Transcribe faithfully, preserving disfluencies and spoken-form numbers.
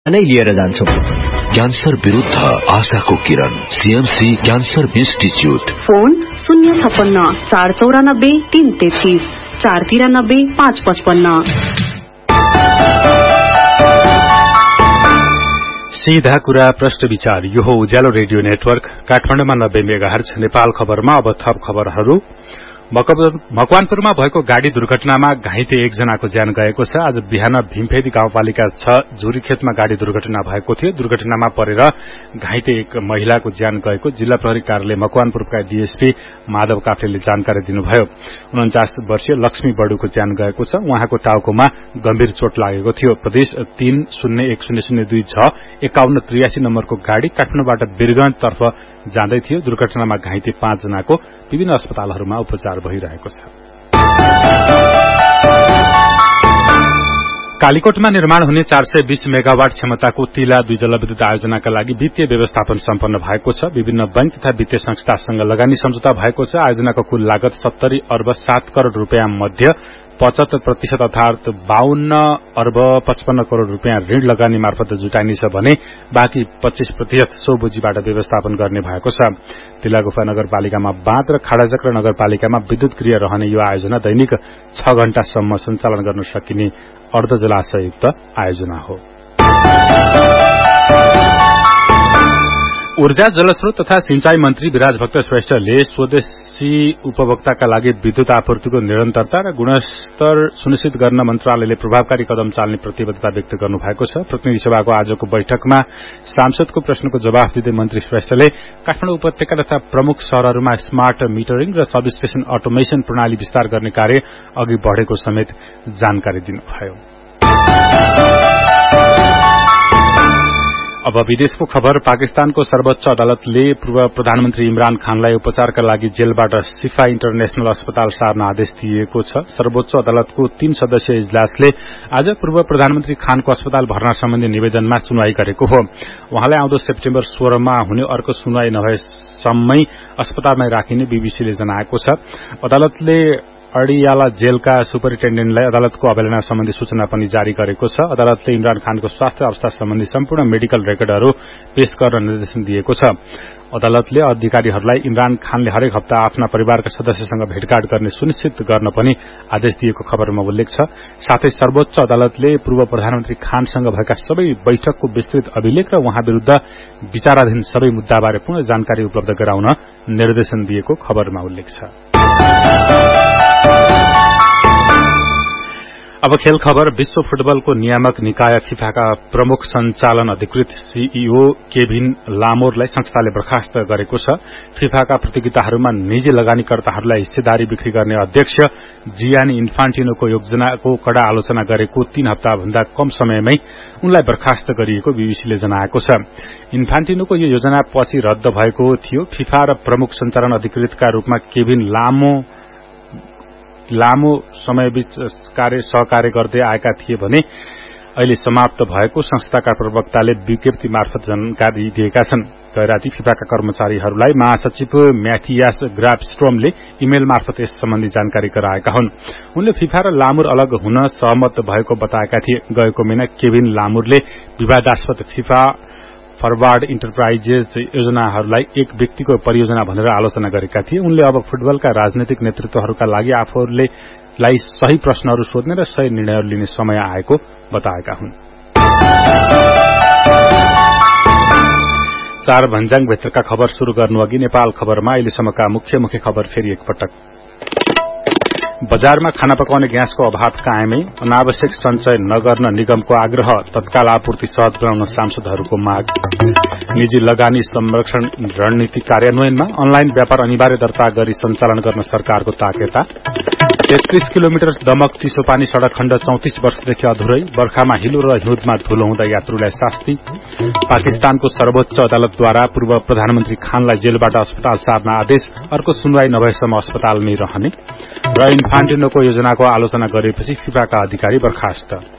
नै लिएर जान्छौं। क्यान्सर विरुद्ध आशाको किरण, सीएमसी क्यान्सर इन्स्टिच्युट। फोन शून्य छप्पन्न चार चौरानब्बे तीन तेत्तीस चार तिरानब्बे पाँच पचपन्न। सीधा कुरा प्रश्न विचार। यो हो उज्यालो रेडियो नेटवर्क काठमाडौँमा नब्बे मेगाहर्ज। नेपाल खबरमा अब थप खबरहरू। मकवानपुरमा भएको गाड़ी दुर्घटनामा घाइते एकजनाको ज्यान गएको छ। आज बिहान भीमफेदी गाउँपालिका छ झुरीखेतमा गाड़ी दुर्घटना भएको थियो। दुर्घटनामा परेर घाइते एक महिलाको ज्यान गएको जिल्ला प्रहरी कार्यालय मकवानपुरका डीएसपी माधव काफ्लेले जानकारी दिनुभयो। उन्चास वर्षीय लक्ष्मी बडुको ज्यान गएको छ। उहाँको टाउकोमा गम्भीर चोट लागेको थियो। प्रदेश तीन शून्य एक शून्य शून्य दुई छ एकाउन्न त्रियासी नम्बरको गाड़ी काठमाडौँबाट वीरगंजतर्फ जाँदै थियो। दुर्घटनामा घाइते पाँच जनाको विभिन्न अस्पतालहरूमा उपचार भइरहेको छ। कालीकोटमा निर्माण हुने चार सय बीस मेगावाट क्षमताको तिला दुई जलविद्युत आयोजनाका लागि वित्तीय व्यवस्थापन सम्पन्न भएको छ। विभिन्न बैंक तथा वित्तीय संस्थासँग लगानी सम्झौता भएको छ। आयोजनाको कुल लागत सत्तरी अर्ब सात करोड़ रूपियाँ मध्ये पचहत्तर प्रतिशत अर्थात बाहन्न अर्ब पचपन्न करोड़ रूपियाँ ऋण लगानी मार्फत जुटाइनेछ भने बाँकी पच्चीस प्रतिशत सो बुझीबाट व्यवस्थापन गर्ने भएको छ। तिलागुफा नगरपालिकामा बाँध र खाडाचक्र नगरपालिकामा विद्युत क्रिया रहने यो आयोजना दैनिक छ घण्टासम्म सञ्चालन गर्न सकिने अर्ध जलाशययुक्त आयोजना हो। ऊर्जा जलस्रोत तथा सिंचाई मन्त्री विराज भक्त श्रेष्ठले स्वदेशी उपभोक्ताका लागि विद्युत आपूर्तिको निरन्तरता र गुणस्तर सुनिश्चित गर्न मन्त्रालयले प्रभावकारी कदम चाल्ने प्रतिबद्धता व्यक्त गर्नुभएको छ। प्रतिनिधि सभाको आजको बैठकमा सांसदको प्रश्नको जवाफ दिँदै मन्त्री श्रेष्ठले काठमाडौँ उपत्यका तथा प्रमुख शहरहरूमा स्मार्ट मिटरिङ र सब स्टेशन अटोमेशन प्रणाली विस्तार गर्ने कार्य अघि बढ़ेको समेत जानकारी दिनुभयो। अब विदेशको खबर। पाकिस्तानको सर्वोच्च अदालतले पूर्व प्रधानमन्त्री इमरान खानलाई उपचारका लागि जेलबाट सिफा इन्टरनेशनल अस्पताल सार्न आदेश दिएको छ। सर्वोच्च अदालतको तीन सदस्यीय इजलासले आज पूर्व प्रधानमन्त्री खानको अस्पताल भर्ना सम्बन्धी निवेदनमा सुनवाई गरेको हो। उहाँलाई आउँदो सेप्टेम्बर सोह्रमा हुने अर्को सुनवाई नभएसम्मै अस्पतालमै राखिने बीबीसीले जनाएको छ। अदालतले अडियाला जेलका सुपरिन्टेण्डेन्टलाई अदालतको अवहेलना सम्बन्धी सूचना पनि जारी गरेको छ। अदालतले इमरान खानको स्वास्थ्य अवस्था सम्बन्धी सम्पूर्ण मेडिकल रेकर्डहरू पेश गर्न निर्देशन दिएको छ। अदालतले अधिकारीहरूलाई इमरान खानले हरेक हप्ता आफ्ना परिवारका सदस्यसँग भेटघाट गर्ने सुनिश्चित गर्न पनि आदेश दिएको खबरमा उल्लेख छ। साथै सर्वोच्च अदालतले पूर्व प्रधानमन्त्री खानसँग भएका सबै बैठकको विस्तृत अभिलेख र उहाँ विरूद्ध विचाराधीन सबै मुद्दाबारे पूर्ण जानकारी उपलब्ध गराउन निर्देशन दिएको खबरमा उल्लेख छ। अब खेल खबर। विश्व फुटबलको नियामक निकाय फिफाका प्रमुख सञ्चालन अधिकृत सीईओ केभिन लामोरलाई संस्थाले बर्खास्त गरेको छ। फिफाका प्रतियोगिताहरूमा निजी लगानीकर्ताहरूलाई हिस्सेदारी बिक्री गर्ने अध्यक्ष जियानी इन्फान्टिनोको योजनाको कड़ा आलोचना गरेको तीन हप्ता भन्दा कम समयमै उनलाई बर्खास्त गरिएको बीबीसीले जनाएको छ। इन्फान्टिनोको यो योजना पछि रद्द भएको थियो। फिफा र प्रमुख सञ्चालन अधिकृतका रूपमा केभिन लामो लामो समयबीच कार्य सहकार्य गर्दै आएका थिए भने अहिले समाप्त भएको संस्थाका प्रवक्ताले विज्ञप्ति मार्फत जानकारी दिएका छन्। गैराती फिफाका कर्मचारीहरूलाई महासचिव म्याथियास ग्राफस्ट्रोमले इमेल मार्फत यस सम्बन्धी जानकारी गराएका हुन्। उनले फिफा र लामुर अलग हुन सहमत भएको बताएका थिए। गएको महिना केभिन लामुरले विवादास्पद फिफा फरवर्ड इन्टरप्राइजेज योजनाहरूलाई एक व्यक्तिको परियोजना भनेर आलोचना गरेका थिए। उनले अब फुटबलका राजनैतिक नेतृत्वहरूका लागि आफूहरूले लाई सही प्रश्नहरू सोध्ने र सही निर्णयहरू लिने समय आएको बताएका हुन्। चार भन्ज्याङ भित्रका खबर शुरू गर्नु अघि नेपाल खबरमा अहिलेसम्मका मुख्य मुख्य खबर फेरि एकपटक। बजारमा खाना पकाउने ग्यासको अभाव कायमै, अनावश्यक सञ्चय नगर्न निगमको आग्रह, तत्काल आपूर्ति सहज बनाउन सांसदहरूको माग। निजी लगानी संरक्षण रणनीति कार्यान्वयनमा अनलाइन व्यापार अनिवार्य दर्ता गरी सञ्चालन गर्न सरकारको ताकेता। तेत्तीस किलोमिटर दमक चिसोपानी सड़क खण्ड चौतिस वर्षदेखि अधुरै, बर्खामा हिलो र हिउँदमा धुलो हुँदा यात्रुलाई शास्ति। पाकिस्तानको सर्वोच्च अदालतद्वारा पूर्व प्रधानमन्त्री खानलाई जेलबाट अस्पताल सार्न आदेश, अर्को सुनवाई नभएसम्म अस्पतालमै रहने। र इन्फान्टिनोको योजनाको आलोचना गरेपछि फिफाका अधिकारी बर्खास्त।